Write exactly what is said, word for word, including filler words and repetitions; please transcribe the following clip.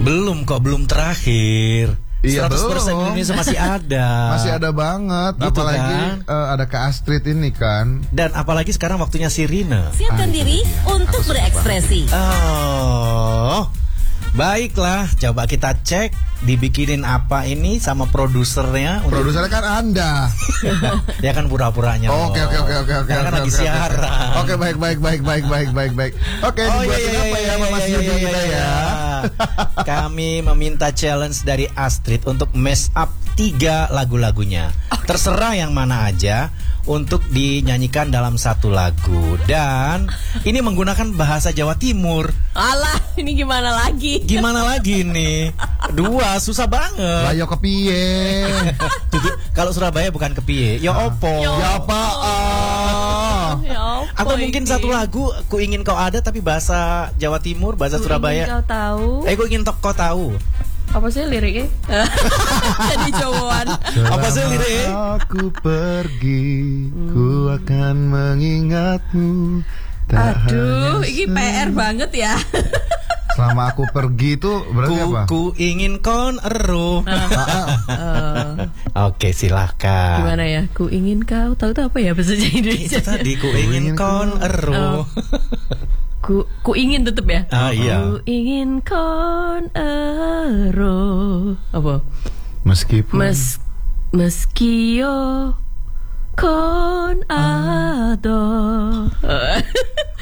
Belum kok, belum terakhir. Iya, seratus persen belum. Indonesia masih ada. Masih ada banget, Gitu apalagi kan? uh, ada Kak Astrid ini kan. Dan apalagi sekarang waktunya Sirine. Siapkan Ah, diri itu dia. untuk Aku suka berekspresi. Oh, baiklah, coba kita cek dibikinin apa ini sama produsernya. untuk- Produsernya kan Anda. Dia kan pura-puranya. Oh, Oke oke oke oke oke. Karena kan oke, lagi oke, oke. siaran. Oke baik baik baik baik baik baik baik. Oke Oh, dibuatin iya, iya, apa iya, ya sama Mas iya, Yudi iya, kita iya, ya? Kami meminta challenge dari Astrid untuk mash up tiga lagu-lagunya. Terserah yang mana aja untuk dinyanyikan dalam satu lagu. Dan ini menggunakan bahasa Jawa Timur. Alah, ini gimana lagi? Gimana lagi nih? Dua susah banget. Lah yo kepiye? Tuh, kalau Surabaya bukan kepiye, ya opo. Ya Ya apaan? Ya apa Atau mungkin ini? satu lagu ku ingin kau ada tapi bahasa Jawa Timur, bahasa Ku Surabaya. ingin kau tahu. Eh, ku ingin tok kau tahu. Apa sih liriknya? Jadi Jawaan. Apa sih Selama lirik? aku pergi, ku akan mengingatmu. Tak Aduh, hanya ini P R banget ya. Selama aku pergi itu berarti Ku, apa? ku ingin kon ero. Oke, silahkan. Gimana ya? Ku ingin kau tahu itu apa ya bahasa Indonesia? Itu tadi ku ingin kon ero. Ku ku ingin tetep ya. Ah, iya. Ku ingin kon ero. Apa? Meskipun Mes meski yo kon ado.